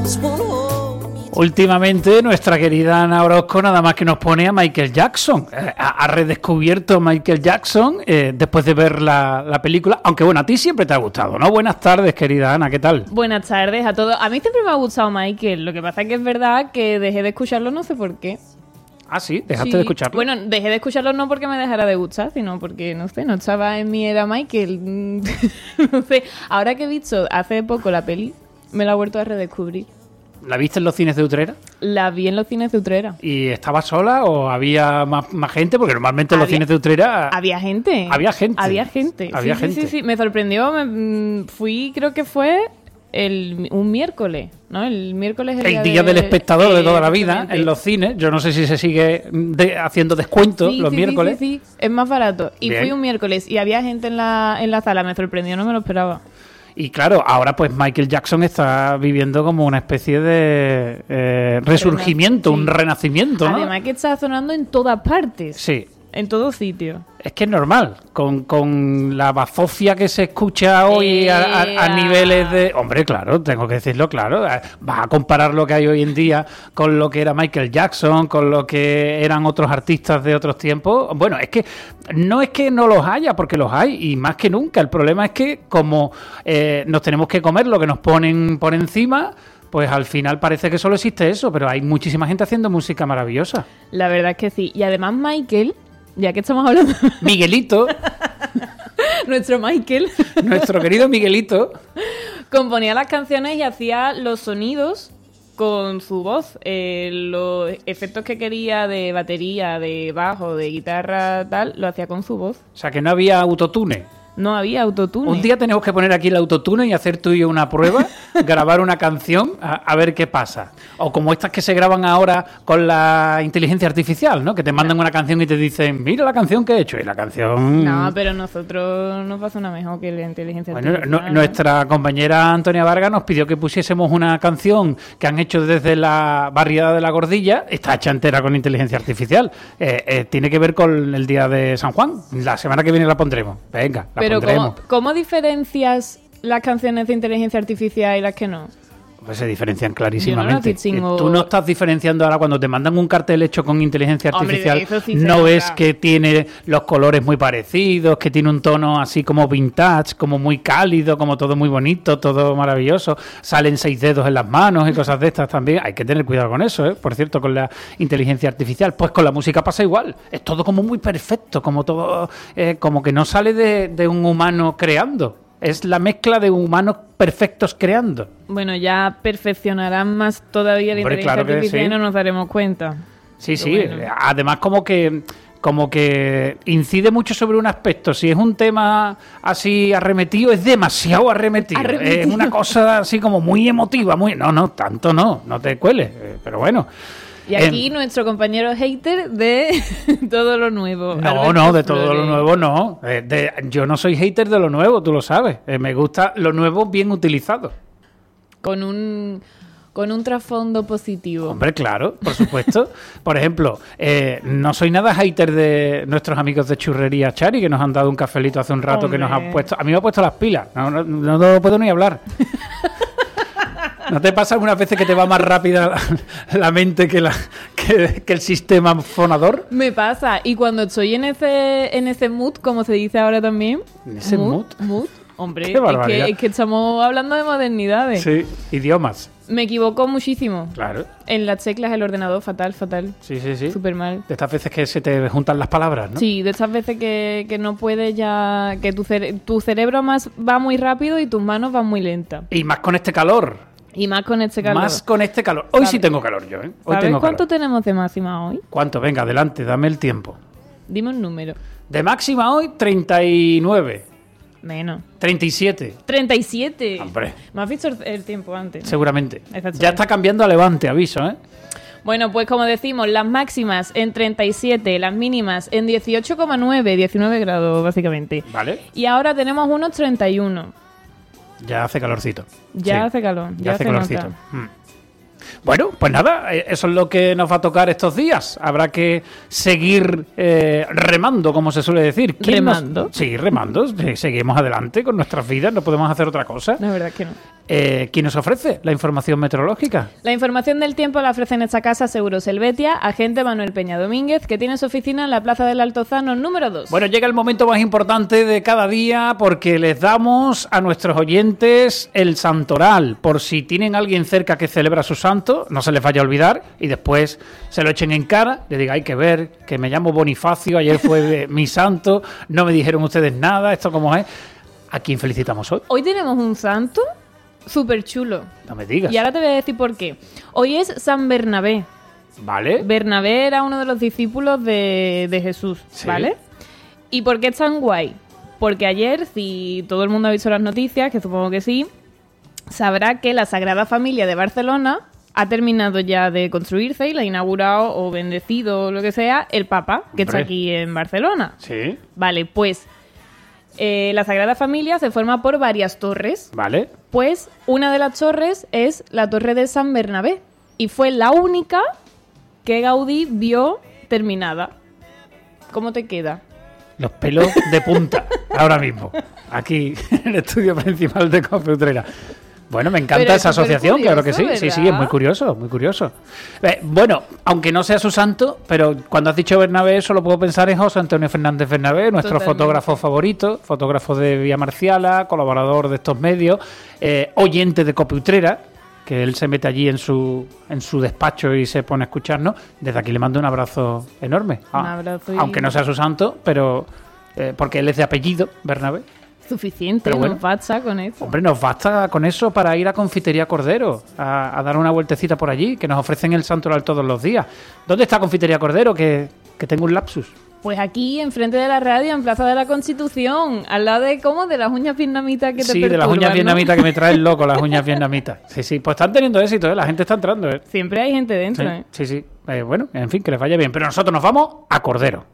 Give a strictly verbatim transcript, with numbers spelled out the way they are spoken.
Últimamente nuestra querida Ana Orozco nada más que nos pone a Michael Jackson. Eh, ha, ha redescubierto a Michael Jackson eh, después de ver la, la película, aunque bueno, a ti siempre te ha gustado, ¿no? Buenas tardes, querida Ana, ¿qué tal? Buenas tardes a todos. A mí siempre me ha gustado Michael, lo que pasa es que es verdad que dejé de escucharlo no sé por qué. Ah, sí, dejaste Sí. de escucharlo. Bueno, dejé de escucharlo no porque me dejara de gustar, sino porque, no sé, no estaba en mi era Michael. No sé, ahora que he visto hace poco la peli, me la he vuelto a redescubrir. ¿La viste en los cines de Utrera? La vi en los cines de Utrera. ¿Y estaba sola o había más, más gente? Porque normalmente en los Había- cines de Utrera... Había gente. Había gente. Había gente. Había sí, gente. Sí, sí, sí, me sorprendió. Me, mm, fui, creo que fue el, un miércoles, ¿no? El miércoles es El día del de- espectador de eh, toda la vida exactamente. en los cines. Yo no sé si se sigue de- haciendo descuentos Sí, los sí, miércoles. Sí, sí, sí, es más barato. Y Bien. fui un miércoles y había gente en la, en la sala. Me sorprendió, no me lo esperaba. Y claro, ahora pues Michael Jackson está viviendo como una especie de eh, resurgimiento, Sí. un renacimiento, ¿no? Además que está sonando en todas partes. Sí. En todos sitios. Es que es normal, con, con la bazofia que se escucha hoy a, a- a Ea. niveles de... Hombre, claro, tengo que decirlo claro. eh, Vas a comparar lo que hay hoy en día con lo que era Michael Jackson, con lo que eran otros artistas de otros tiempos. Bueno, es que no es que no los haya, porque los hay, y más que nunca. El problema es que como eh, nos tenemos que comer lo que nos ponen por encima... Pues al final parece que solo existe eso, pero hay muchísima gente haciendo música maravillosa. La verdad es que sí. Y además Michael, ya que estamos hablando... Miguelito, nuestro Michael... nuestro querido Miguelito... componía las canciones y hacía los sonidos con su voz. Eh, los efectos que quería de batería, de bajo, de guitarra, tal, lo hacía con su voz. O sea, que no había autotune. No había autotune. Un día tenemos que poner aquí el autotune y hacer tú y yo una prueba, grabar una canción, a, a ver qué pasa. O como estas que se graban ahora con la inteligencia artificial, ¿no? Que te mandan una canción y te dicen, mira la canción que he hecho. Y la canción... No, pero nosotros nos pasa una mejor que la inteligencia Bueno, artificial. no- nuestra compañera Antonia Vargas nos pidió que pusiésemos una canción que han hecho desde la barriada de la Gordilla. Está hecha entera con inteligencia artificial. Eh, eh, tiene que ver con el día de San Juan. La semana que viene la pondremos. Venga, la Pero pondremos. ¿cómo, ¿cómo diferencias las canciones de inteligencia artificial y las que no? Pues se diferencian clarísimamente. Yo no las distingo. Eh, Tú no estás diferenciando ahora cuando te mandan un cartel hecho con inteligencia Hombre, artificial, eso sí se no nota. ves que tiene los colores muy parecidos, que tiene un tono así como vintage, como muy cálido, como todo muy bonito, todo maravilloso. Salen seis dedos en las manos y cosas de estas también. Hay que tener cuidado con eso, ¿eh? Por cierto, con la inteligencia artificial. Pues con la música pasa igual. Es todo como muy perfecto, como todo, eh, como que no sale de, de un humano creando. Es la mezcla de humanos perfectos creando. Bueno, ya perfeccionarán más todavía la Hombre, inteligencia claro que artificial sí. y no nos daremos cuenta. Sí, Pero sí. bueno. Además, como que como que incide mucho sobre un aspecto. Si es un tema así arremetido, es demasiado arremetido. Arremetido. Es una cosa así como muy emotiva, muy no, no, tanto no, no te cueles. Eh, Pero bueno. Y aquí Eh, nuestro compañero hater de todo lo nuevo. No, Alberto no, de todo Flores. lo nuevo no. Eh, de- yo no soy hater de lo nuevo, tú lo sabes. Eh, me gusta lo nuevo bien utilizado. Con un, con un trasfondo positivo. Hombre, claro, por supuesto. Por ejemplo, eh, no soy nada hater de nuestros amigos de Churrería Chari, que nos han dado un cafelito hace un rato, que nos Hombre. han puesto... A mí me ha puesto las pilas. No, no, no, no puedo ni hablar. ¿No te pasa algunas veces que te va más rápida la, la mente que, la, que, que el sistema fonador? Me pasa. Y cuando estoy en ese, en ese mood, como se dice ahora también. ¿En ese mood? Mood. Hombre, Qué es que, barbaridad. es que estamos hablando de modernidades. Sí, idiomas. Me equivoco muchísimo. Claro. En las teclas del ordenador, fatal, fatal. Sí, sí, sí. Súper mal. De estas veces que se te juntan las palabras, ¿no? Sí, de estas veces que, que no puedes ya... Que tu, cere- tu cerebro más va muy rápido y tus manos van muy lentas. Y más con este calor. Y más con este calor. Más con este calor. Hoy sí ¿Sabes? tengo calor yo, ¿eh? Hoy ¿Sabes tengo cuánto calor. tenemos de máxima hoy? ¿Cuánto? Venga, adelante, dame el tiempo. Dime un número. De máxima hoy, treinta y nueve. Menos. treinta y siete, treinta y siete. Hombre. ¿Me has visto el, el tiempo antes? seguramente. Exactamente. Ya está cambiando a levante, aviso, ¿eh? Bueno, pues como decimos, las máximas en treinta y siete, las mínimas en dieciocho coma nueve, diecinueve grados básicamente. Vale. Y ahora tenemos unos treinta y uno. Ya hace calorcito. Ya Sí. hace calor, Ya, ya hace se calorcito. nota. Mm. Bueno, pues nada, eh, eso es lo que nos va a tocar estos días. Habrá que seguir eh, remando, como se suele decir. ¿Quién nos- ¿Remando? Sí, remando. Sí, seguimos adelante con nuestras vidas, no podemos hacer otra cosa. La verdad es que no. Eh, ¿Quién nos ofrece la información meteorológica? La información del tiempo la ofrece en esta casa Seguros Helvetia, agente Manuel Peña Domínguez, que tiene su oficina en la Plaza del Altozano número dos. Bueno, llega el momento más importante de cada día porque les damos a nuestros oyentes el santoral. Por si tienen alguien cerca que celebra su santo, no se les vaya a olvidar y después se lo echen en cara, le diga, hay que ver, que me llamo Bonifacio, ayer fue mi santo, no me dijeron ustedes nada, esto cómo es. ¿A quién felicitamos hoy? Hoy tenemos un santo súper chulo. No me digas. Y ahora te voy a decir por qué. Hoy es San Bernabé. Vale. Bernabé era uno de los discípulos de, de Jesús, Sí. ¿vale? ¿Y por qué es tan guay? Porque ayer, si todo el mundo ha visto las noticias, que supongo que sí, sabrá que la Sagrada Familia de Barcelona ha terminado ya de construirse y la ha inaugurado o bendecido o lo que sea el Papa, que está Hombre. aquí en Barcelona. Sí. Vale, pues eh, la Sagrada Familia se forma por varias torres. Vale. Pues una de las torres es la Torre de San Bernabé y fue la única que Gaudí vio terminada. ¿Cómo te queda? Los pelos de punta, ahora mismo, aquí en el estudio principal de Cope Utrera. Bueno, me encanta Pero es esa asociación, supercurioso, claro que sí. Sí, sí, es ¿verdad? muy curioso, muy curioso. Eh, bueno, aunque no sea su santo, pero cuando has dicho Bernabé, solo puedo pensar en José Antonio Fernández Bernabé, nuestro Totalmente. fotógrafo favorito, fotógrafo de Vía Marciala, colaborador de estos medios, eh, oyente de Cope Utrera, que él se mete allí en su en su despacho y se pone a escucharnos. Desde aquí le mando un abrazo enorme. Un abrazo y- Aunque no sea su santo, pero eh, porque él es de apellido, Bernabé. Suficiente, Pero bueno. nos basta con eso. Hombre, nos basta con eso para ir a Confitería Cordero, a, a dar una vueltecita por allí, que nos ofrecen el santoral todos los días. ¿Dónde está Confitería Cordero? Que, que tengo un lapsus. Pues aquí, enfrente de la radio, en Plaza de la Constitución, al lado de, ¿cómo? De las uñas vietnamitas que te Sí, de las perturban, uñas ¿no? vietnamitas que me traen loco, las uñas vietnamitas. Sí, sí, pues están teniendo éxito, ¿eh? La gente está entrando, ¿eh? Siempre hay gente Sí, dentro, ¿eh? sí, sí. Eh, bueno, en fin, que les vaya bien. Pero nosotros nos vamos a Cordero.